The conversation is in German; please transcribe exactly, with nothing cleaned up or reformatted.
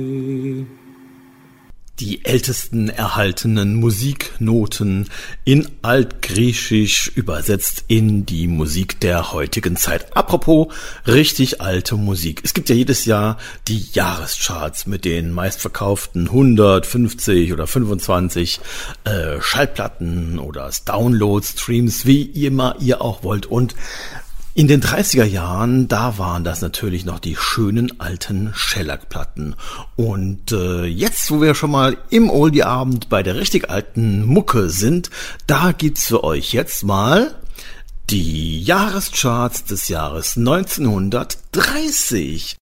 Die ältesten erhaltenen Musiknoten in Altgriechisch übersetzt in die Musik der heutigen Zeit. Apropos richtig alte Musik. Es gibt ja jedes Jahr die Jahrescharts mit den meistverkauften hundertfünfzig oder fünfundzwanzig äh, Schallplatten oder Downloads, Streams, wie immer ihr auch wollt. Und in den dreißiger Jahren, da waren das natürlich noch die schönen alten Shellac-Platten. Und äh, jetzt, wo wir schon mal im Oldie-Abend bei der richtig alten Mucke sind, da gibt's für euch jetzt mal die Jahrescharts des Jahres neunzehnhundertdreißig.